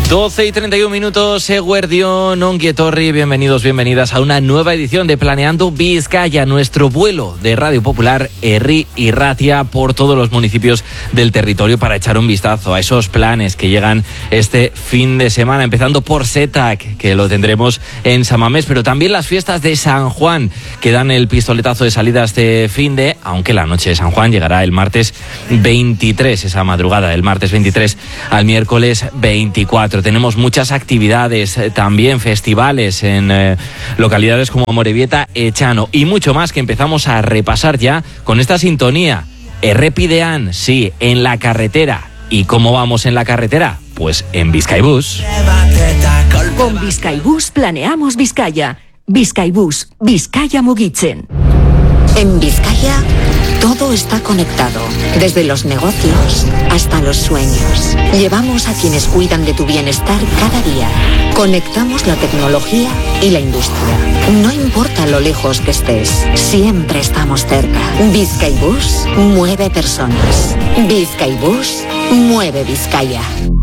12:31, Eguerdión, Ongi Etorri, bienvenidos, bienvenidas a una nueva edición de Planeando Vizcaya, nuestro vuelo de Radio Popular Herri y Ratia por todos los municipios del territorio para echar un vistazo a esos planes que llegan este fin de semana, empezando por Setac, que lo tendremos en San Mamés, pero también las fiestas de San Juan, que dan el pistoletazo de salida este fin de, aunque la noche de San Juan llegará el martes 23, esa madrugada del martes 23 al miércoles 24. Tenemos muchas actividades, también festivales en localidades como Amorebieta, Echano y mucho más que empezamos a repasar ya con esta sintonía. Errepidean, sí, en la carretera. ¿Y cómo vamos en la carretera? Pues en Bizkaibus. Con Bizkaibus planeamos Vizcaya. Bizkaibus, Vizcaya mugitzen. En Vizcaya todo está conectado, desde los negocios hasta los sueños. Llevamos a quienes cuidan de tu bienestar cada día. Conectamos la tecnología y la industria. No importa lo lejos que estés, siempre estamos cerca. Bizkaibus mueve personas. Bizkaibus mueve Vizcaya.